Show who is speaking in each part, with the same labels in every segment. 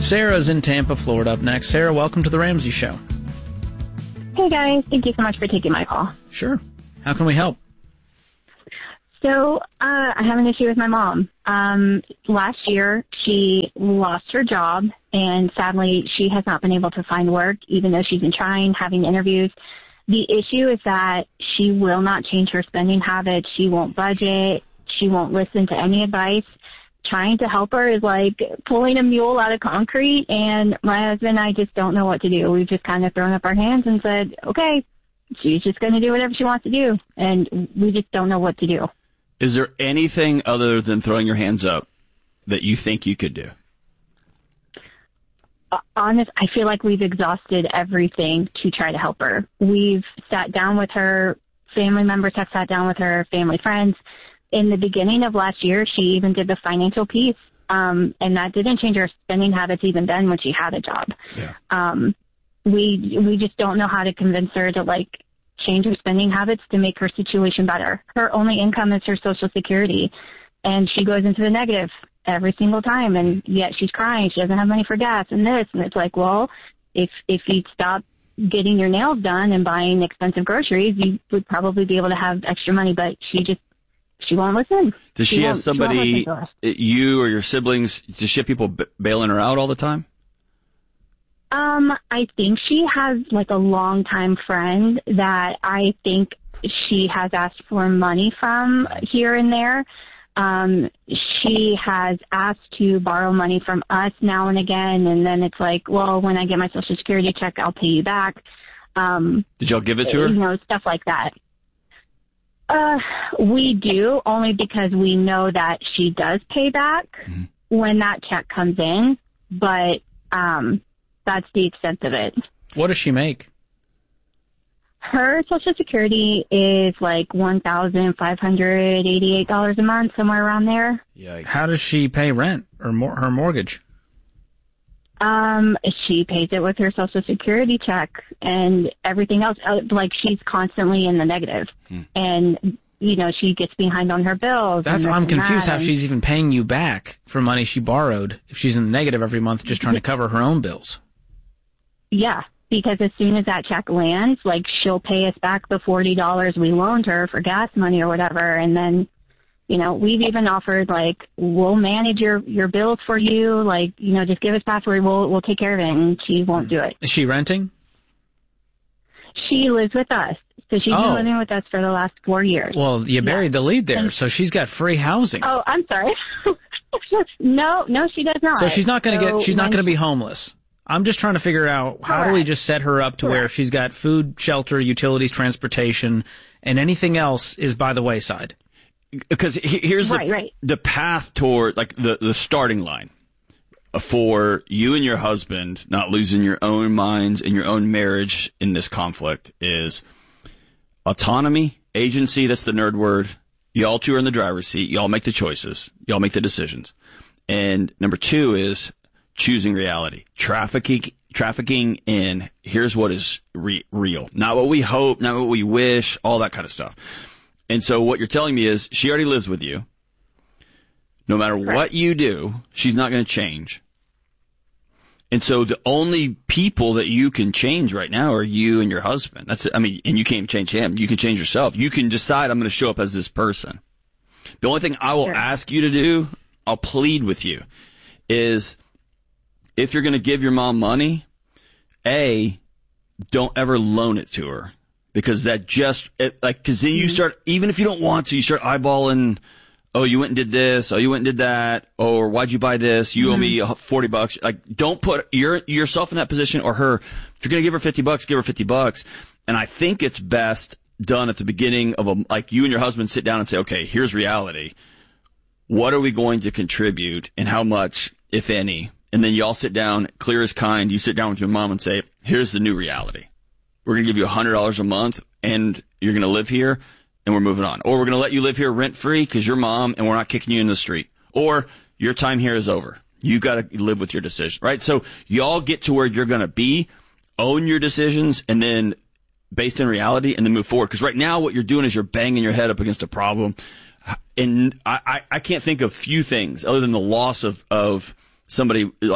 Speaker 1: Sarah's in Tampa, Florida up next. Sarah, welcome to The Ramsey Show.
Speaker 2: Hey, guys. Thank you so much for taking my call.
Speaker 1: Sure. How can we help?
Speaker 2: So I have an issue with my mom. Last year, she lost her job, and sadly, she has not been able to find work, even though she's been trying, having interviews. The issue is that she will not change her spending habits. She won't budget. She won't listen to any advice. Trying to help her is like pulling a mule out of concrete, and my husband and I just don't know what to do. We've just kind of thrown up our hands and said, okay, she's just going to do whatever she wants to do, and we just don't know what to do.
Speaker 3: Is there anything other than throwing your hands up that you think you could do?
Speaker 2: Honest, I feel like we've exhausted everything to try to help her. We've sat down with her. Family members have sat down with her, family, friends. In the beginning of last year, she even did the financial piece, and that didn't change her spending habits even then when she had a job.
Speaker 3: Yeah.
Speaker 2: We just don't know how to convince her to, like, change her spending habits to make her situation better. Her only income is her Social Security, and she goes into the negative every single time, and yet she's crying. She doesn't have money for gas and this, and it's like, well, if you'd stop getting your nails done and buying expensive groceries, you would probably be able to have extra money, but she won't listen.
Speaker 3: Does she have somebody, you or your siblings, does she have people bailing her out all the time?
Speaker 2: I think she has like a longtime friend that I think she has asked for money from here and there. She has asked to borrow money from us now and again, and then it's like, well, when I get my Social Security check, I'll pay you back.
Speaker 3: Did y'all give it to her?
Speaker 2: You know, stuff like that. We do, only because we know that she does pay back when that check comes in, but that's the extent of it.
Speaker 1: What does she make?
Speaker 2: Her Social Security is like $1,588 a month, somewhere around there.
Speaker 3: Yikes.
Speaker 1: How does she pay rent or her mortgage?
Speaker 2: She pays it with her Social Security check and everything else. Like, she's constantly in the negative. And, you know, she gets behind on her bills.
Speaker 1: I'm confused how she's even paying you back for money she borrowed if she's in the negative every month just trying to cover her own bills.
Speaker 2: Yeah, because as soon as that check lands, like, she'll pay us back the $40 we loaned her for gas money or whatever, and then, you know, we've even offered, like, we'll manage your bills for you, like, you know, just give us password, we'll take care of it, and she won't do it.
Speaker 1: Is she renting?
Speaker 2: She lives with us, so she's been living with us for the last 4 years.
Speaker 1: Well, you buried the lead there, so she's got free housing.
Speaker 2: Oh, I'm sorry. No, she does not.
Speaker 1: So she's not going to be homeless. I'm just trying to figure out how do we just set her up to where she's got food, shelter, utilities, transportation, and anything else is by the wayside.
Speaker 3: Because here's the path toward, like, the starting line for you and your husband not losing your own minds and your own marriage in this conflict is autonomy, agency. That's the nerd word. Y'all two are in the driver's seat. Y'all make the choices. Y'all make the decisions. And number two is choosing reality, trafficking in here's what is real, not what we hope, not what we wish, all that kind of stuff. And so what you're telling me is she already lives with you. No matter what you do, she's not going to change. And so the only people that you can change right now are you and your husband. And you can't change him. You can change yourself. You can decide I'm going to show up as this person. The only thing I will ask you to do, I'll plead with you, is if you're going to give your mom money, don't ever loan it to her. Because that because then you start, even if you don't want to, you start eyeballing, oh, you went and did this, oh, you went and did that, or why'd you buy this? You owe me $40. Like, don't put yourself in that position or her. If you're going to give her $50, give her $50. And I think it's best done at the beginning of you and your husband sit down and say, okay, here's reality. What are we going to contribute and how much, if any? And then y'all sit down, clear as kind. You sit down with your mom and say, here's the new reality. We're going to give you $100 a month, and you're going to live here, and we're moving on. Or we're going to let you live here rent-free because you're mom, and we're not kicking you in the street. Or your time here is over. You got to live with your decision, right? So y'all get to where you're going to be, own your decisions, and then based in reality, and then move forward. Because right now what you're doing is you're banging your head up against a problem. And I can't think of few things other than the loss of somebody like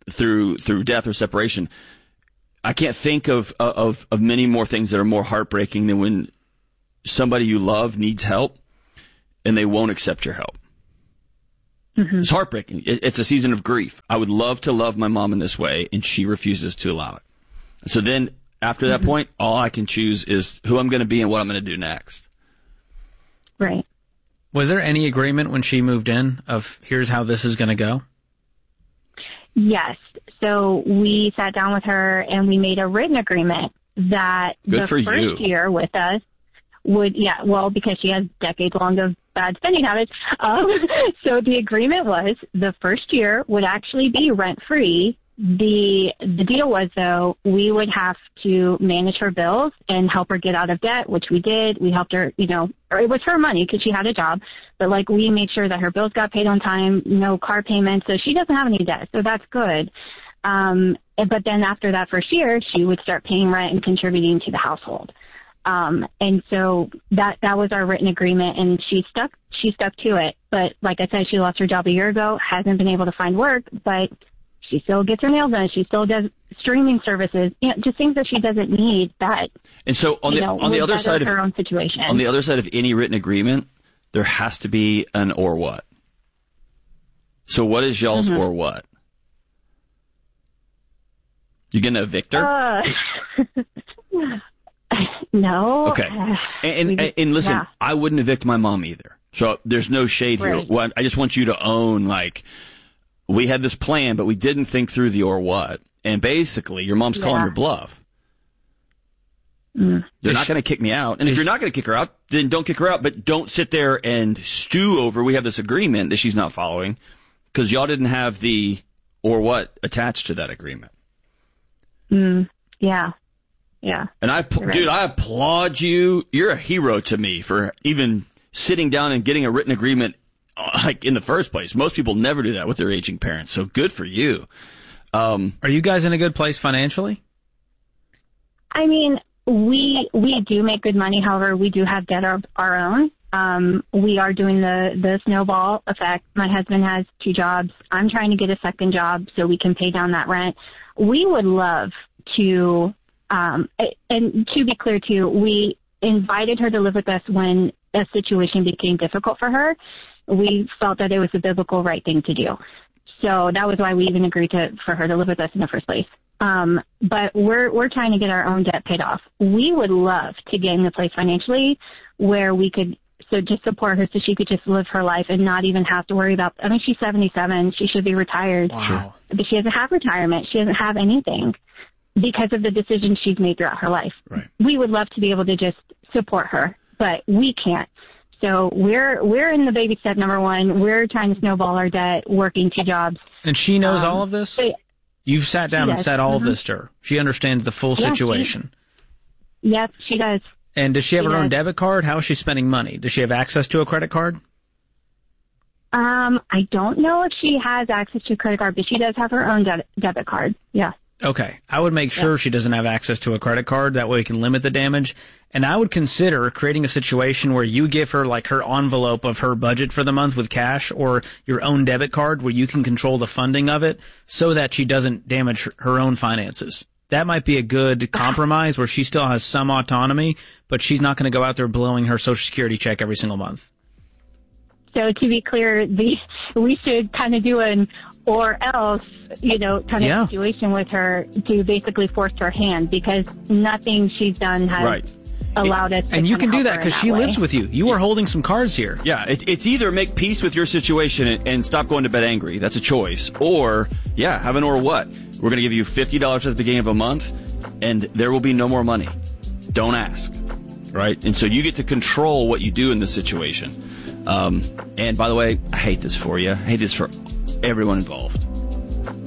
Speaker 3: through death or separation, I can't think of many more things that are more heartbreaking than when somebody you love needs help and they won't accept your help. Mm-hmm. It's heartbreaking. It's a season of grief. I would love to love my mom in this way, and she refuses to allow it. So then after that point, all I can choose is who I'm going to be and what I'm going to do next.
Speaker 2: Right.
Speaker 1: Was there any agreement when she moved in of here's how this is going to go?
Speaker 2: Yes. So we sat down with her and we made a written agreement that the first year with us would, because she has decades long of bad spending habits. So the agreement was the first year would actually be rent free. The deal was, though, we would have to manage her bills and help her get out of debt, which we did. We helped her, or it was her money because she had a job, but we made sure that her bills got paid on time, no car payments, so she doesn't have any debt. So that's good. But then after that first year, she would start paying rent and contributing to the household. And so that was our written agreement, and she stuck to it. But like I said, she lost her job a year ago, hasn't been able to find work, but she still gets her nails done. She still does streaming services, just things that she doesn't need. That
Speaker 3: and so on the other side of
Speaker 2: her own situation,
Speaker 3: on the other side of any written agreement, there has to be an or what. So what is y'all's or what? You gonna evict her?
Speaker 2: No.
Speaker 3: Okay. And listen, I wouldn't evict my mom either. So there's no shade here. Well, I just want you to own, we had this plan, but we didn't think through the or what. And basically, your mom's calling your bluff. They're not going to kick me out. And if you're not going to kick her out, then don't kick her out. But don't sit there and stew over, we have this agreement that she's not following, because y'all didn't have the or what attached to that agreement.
Speaker 2: Yeah. Yeah.
Speaker 3: And I applaud you. You're a hero to me for even sitting down and getting a written agreement in the first place. Most people never do that with their aging parents. So good for you.
Speaker 1: Are you guys in a good place financially?
Speaker 2: I mean, we do make good money. However, we do have debt of our own. We are doing the snowball effect. My husband has 2 jobs. I'm trying to get a second job so we can pay down that rent. We would love to, and to be clear too, we invited her to live with us when a situation became difficult for her. We felt that it was the biblical right thing to do. So that was why we even agreed for her to live with us in the first place. But we're trying to get our own debt paid off. We would love to get in a place financially where we could just support her so she could just live her life and not even have to worry about, she's 77. She should be retired.
Speaker 1: Wow.
Speaker 2: But she doesn't have retirement. She doesn't have anything because of the decisions she's made throughout her life.
Speaker 3: Right.
Speaker 2: We would love to be able to just support her, but we can't. So we're in the baby step number 1. We're trying to snowball our debt, working 2 jobs.
Speaker 1: And she knows all of this?
Speaker 2: So,
Speaker 1: you've sat down and said all of this to her. She understands the full situation.
Speaker 2: Yes, she does.
Speaker 1: And does she have her own debit card? How is she spending money? Does she have access to a credit card?
Speaker 2: I don't know if she has access to a credit card, but she does have her own debit card. Yeah.
Speaker 1: Okay. I would make sure she doesn't have access to a credit card. That way we can limit the damage. And I would consider creating a situation where you give her her envelope of her budget for the month with cash, or your own debit card where you can control the funding of it so that she doesn't damage her own finances. That might be a good compromise where she still has some autonomy, but she's not going to go out there blowing her Social Security check every single month.
Speaker 2: So to be clear, we should kind of do an or else, kind of situation with her to basically force her hand, because nothing she's done has allowed us to.
Speaker 1: And you can do that because she lives with you. You are holding some cards here.
Speaker 3: Yeah, it's either make peace with your situation and stop going to bed angry. That's a choice. Or, have an or what. We're going to give you $50 at the beginning of a month, and there will be no more money. Don't ask. Right? And so you get to control what you do in this situation. And by the way, I hate this for you. I hate this for everyone involved.